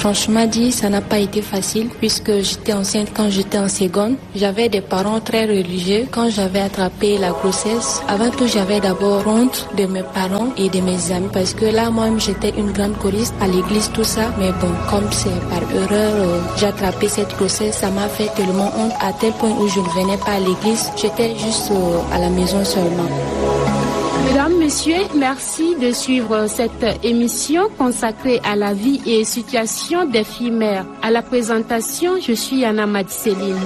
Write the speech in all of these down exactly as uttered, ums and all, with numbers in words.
Franchement dit, ça n'a pas été facile puisque j'étais enceinte quand j'étais en seconde. J'avais des parents très religieux. Quand j'avais attrapé la grossesse, avant tout, j'avais d'abord honte de mes parents et de mes amis parce que là, moi-même, j'étais une grande choriste à l'église, tout ça. Mais bon, comme c'est par erreur, euh, j'ai attrapé cette grossesse, ça m'a fait tellement honte à tel point où je ne venais pas à l'église. J'étais juste euh, à la maison seulement. Mesdames, Messieurs, merci de suivre cette émission consacrée à la vie et situation des filles mères. À la présentation, je suis Anna Madiseline.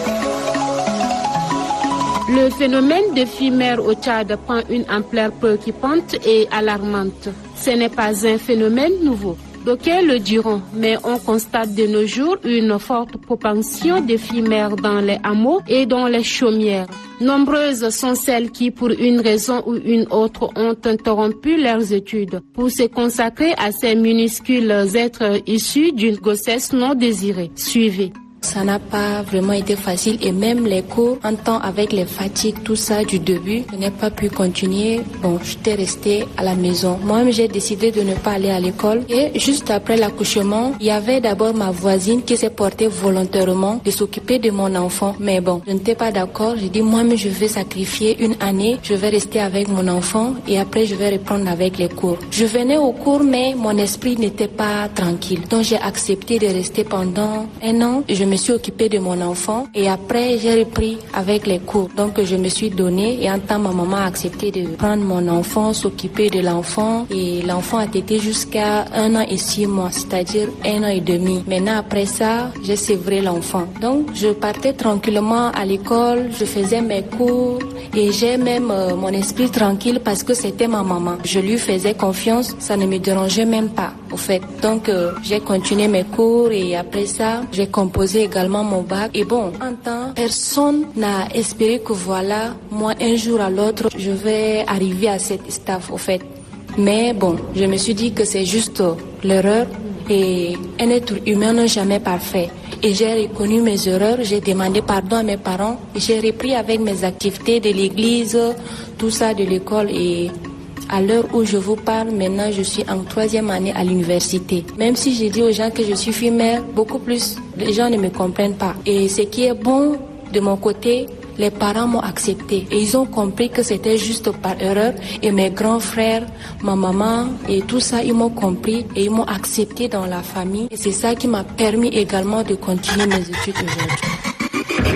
Le phénomène des filles mères au Tchad prend une ampleur préoccupante et alarmante. Ce n'est pas un phénomène nouveau. D'aucuns le diront, mais on constate de nos jours une forte propension de filles mères dans les hameaux et dans les chaumières. Nombreuses sont celles qui, pour une raison ou une autre, ont interrompu leurs études pour se consacrer à ces minuscules êtres issus d'une grossesse non désirée. Suivez. Ça n'a pas vraiment été facile et même les cours, en temps avec les fatigues, tout ça du début, je n'ai pas pu continuer. Bon, j'étais restée à la maison. Moi-même, j'ai décidé de ne pas aller à l'école et juste après l'accouchement, il y avait d'abord ma voisine qui s'est portée volontairement de s'occuper de mon enfant. Mais bon, je n'étais pas d'accord. J'ai dit, moi-même, je vais sacrifier une année, je vais rester avec mon enfant et après, je vais reprendre avec les cours. Je venais aux cours, mais mon esprit n'était pas tranquille. Donc, j'ai accepté de rester pendant un an. Je me Je me suis occupée de mon enfant et après j'ai repris avec les cours. Donc je me suis donnée et en temps ma maman a accepté de prendre mon enfant, s'occuper de l'enfant et l'enfant a été jusqu'à un an et six mois, c'est-à-dire un an et demi. Maintenant après ça, j'ai sévré l'enfant. Donc je partais tranquillement à l'école, je faisais mes cours et j'ai même euh, mon esprit tranquille parce que c'était ma maman. Je lui faisais confiance, ça ne me dérangeait même pas au fait. Donc euh, j'ai continué mes cours et après ça, j'ai composé également mon bac. Et bon, en temps, personne n'a espéré que voilà, moi, un jour à l'autre, je vais arriver à cette staff, au fait. Mais bon, je me suis dit que c'est juste l'erreur et un être humain n'est jamais parfait. Et j'ai reconnu mes erreurs, j'ai demandé pardon à mes parents, j'ai repris avec mes activités de l'église, tout ça de l'école et à l'heure où je vous parle, maintenant, je suis en troisième année à l'université. Même si je dis aux gens que je suis fille mère, beaucoup plus, les gens ne me comprennent pas. Et ce qui est bon de mon côté, les parents m'ont accepté. Et ils ont compris que c'était juste par erreur. Et mes grands frères, ma maman et tout ça, ils m'ont compris et ils m'ont accepté dans la famille. Et c'est ça qui m'a permis également de continuer mes études aujourd'hui.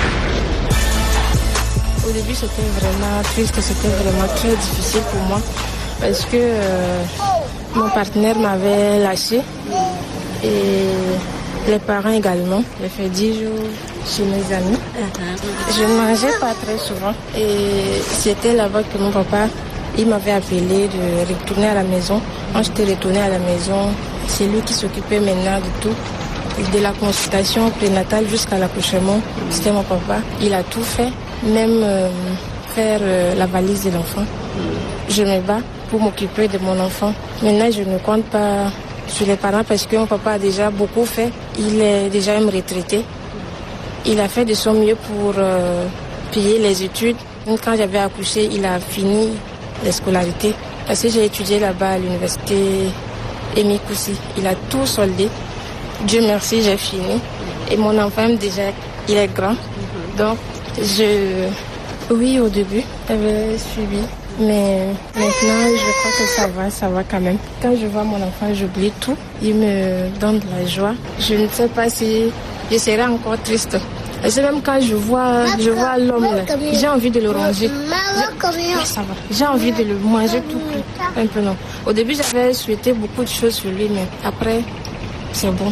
Au début, c'était vraiment triste, c'était vraiment très difficile pour moi parce que euh, mon partenaire m'avait lâché et les parents également. J'ai fait dix jours chez mes amis. Je ne mangeais pas très souvent et c'était là-bas que mon papa il m'avait appelé de retourner à la maison. Quand j'étais retournée à la maison, c'est lui qui s'occupait maintenant de tout. De la consultation prénatale jusqu'à l'accouchement, c'était mon papa. Il a tout fait, même euh, faire euh, la valise de l'enfant. Je me bats pour m'occuper de mon enfant. Maintenant, je ne compte pas sur les parents parce que mon papa a déjà beaucoup fait. Il est déjà un retraité. Il a fait de son mieux pour euh, payer les études. Donc, quand j'avais accouché, il a fini les scolarités. Parce que j'ai étudié là-bas à l'université Émile Koussi. Il a tout soldé. Dieu merci, j'ai fini. Et mon enfant, déjà, il est grand. Donc, je... Oui, au début, j'avais suivi. Mais maintenant, je crois que ça va, ça va quand même. Quand je vois mon enfant, j'oublie tout. Il me donne de la joie. Je ne sais pas si je serai encore triste. C'est même quand je vois, je vois l'homme, j'ai envie de le ranger. Je... Ça va. J'ai envie de le manger tout cru. Un peu non. Au début, j'avais souhaité beaucoup de choses sur lui, mais après... C'est bon.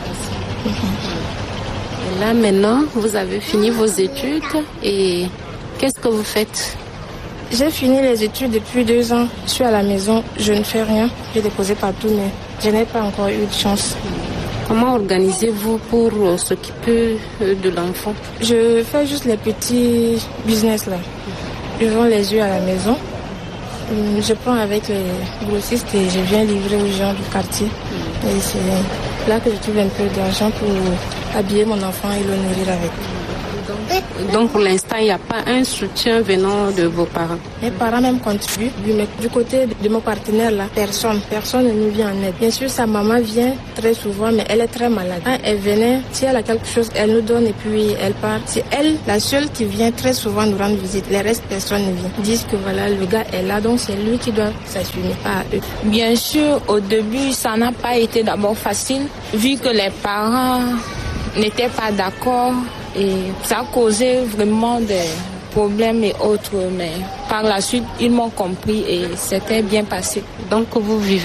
Et là, maintenant, vous avez fini vos études et qu'est-ce que vous faites? J'ai fini les études depuis deux ans. Je suis à la maison, je ne fais rien. J'ai déposé partout, mais je n'ai pas encore eu de chance. Comment organisez-vous pour s'occuper de l'enfant? Je fais juste les petits business là. Je vends les œufs à la maison. Je prends avec les grossistes et je viens livrer aux gens du quartier. Et c'est là que je trouve un peu d'argent pour habiller mon enfant et le nourrir avec. Donc Donc pour l'instant, il n'y a pas un soutien venant de vos parents? Mes parents même contribuent, mais du côté de mon partenaire là, personne, personne ne nous vient en aide. Bien sûr, sa maman vient très souvent, mais elle est très malade. Quand elle venait, si elle a quelque chose, elle nous donne et puis elle part. C'est elle, la seule qui vient très souvent nous rendre visite. Les restes, personne ne vient. Ils disent que voilà, le gars est là, donc c'est lui qui doit s'assumer, pas eux. Bien sûr, au début, ça n'a pas été d'abord facile, vu que les parents n'étaient pas d'accord et ça a causé vraiment des problèmes et autres, mais par la suite, ils m'ont compris et c'était bien passé. Donc vous vivez